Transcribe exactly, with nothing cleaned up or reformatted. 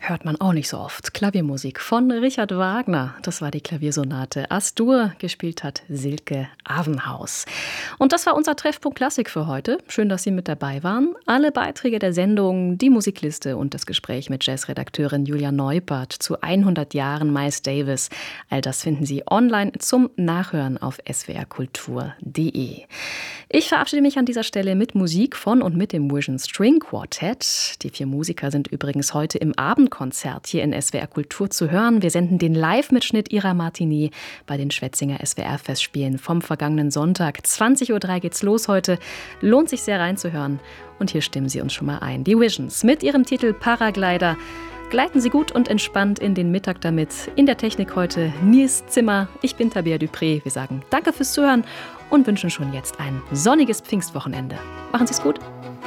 Hört man auch nicht so oft. Klaviermusik von Richard Wagner. Das war die Klaviersonate As-Dur. Gespielt hat Silke Avenhaus. Und das war unser Treffpunkt Klassik für heute. Schön, dass Sie mit dabei waren. Alle Beiträge der Sendung, die Musikliste und das Gespräch mit Jazzredakteurin Julia Neupert zu hundert Jahren Miles Davis. All das finden Sie online zum Nachhören auf s w r kultur punkt d e. Ich verabschiede mich an dieser Stelle mit Musik von und mit dem Vision String Quartet. Die vier Musiker sind übrigens heute im Abendkonzert hier in S W R Kultur zu hören. Wir senden den Live-Mitschnitt ihrer Matinee bei den Schwetzinger S W R-Festspielen vom vergangenen Sonntag. zwanzig Uhr drei geht's los heute. Lohnt sich sehr reinzuhören. Und hier stimmen sie uns schon mal ein. Die Visions mit ihrem Titel Paraglider. Gleiten Sie gut und entspannt in den Mittag damit. In der Technik heute Nils Zimmer. Ich bin Tabea Dupré. Wir sagen Danke fürs Zuhören und wünschen schon jetzt ein sonniges Pfingstwochenende. Machen Sie es gut.